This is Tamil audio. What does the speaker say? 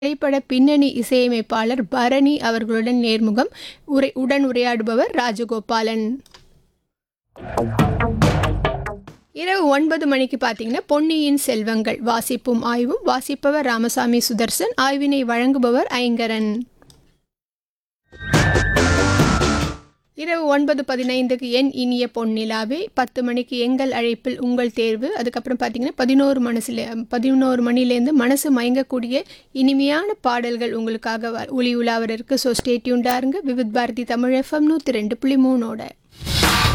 திரைப்பட பின்னணி இசையமைப்பாளர் பரணி அவர்களுடன் நேர்முகம். உரையாடுபவர் ராஜகோபாலன். இரவு 9 மணிக்கு பார்த்தீங்கன்னா பொன்னியின் செல்வங்கள் வாசிப்பும் ஆய்வும். வாசிப்பவர் ராமசாமி சுதர்சன். ஆய்வினை வழங்குபவர் ஐங்கரன். இரவு 9:15க்கு என் இனிய பொன்னிலாவே. 10 மணிக்கு எங்கள் அழைப்பில் உங்கள் தேர்வு. அதுக்கப்புறம் பார்த்தீங்கன்னா 11 மணிலேருந்து மனசு மயங்கக்கூடிய இனிமையான பாடல்கள் உங்களுக்காக ஒளி உலாவர இருக்கு. ஸோ ஸ்டே டியூன்டா இருங்க. விவித் பாரதி தமிழ் FM 102.3.